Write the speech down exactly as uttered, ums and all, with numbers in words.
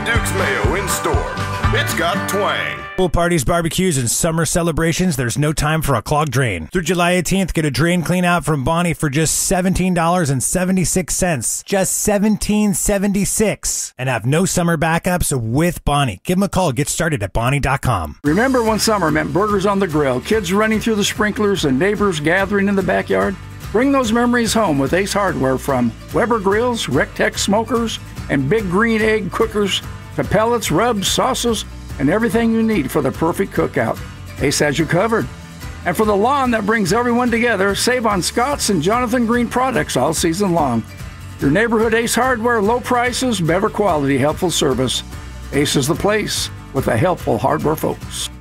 Duke's Mayo in store. It's got twang. Pool parties, barbecues, and summer celebrations, there's no time for a clogged drain. Through July eighteenth, get a drain clean out from Bonnie for just seventeen dollars and seventy-six cents. Just seventeen dollars and seventy-six cents. And have no summer backups with Bonnie. Give them a call. Get started at Bonnie dot com. Remember when summer meant burgers on the grill, kids running through the sprinklers, and neighbors gathering in the backyard? Bring those memories home with Ace Hardware, from Weber grills, Rectex smokers, and Big Green Egg cookers to pellets, rubs, sauces, and everything you need for the perfect cookout. Ace has you covered. And for the lawn that brings everyone together, save on Scott's and Jonathan Green products all season long. Your neighborhood Ace Hardware, low prices, better quality, helpful service. Ace is the place with the helpful hardware folks.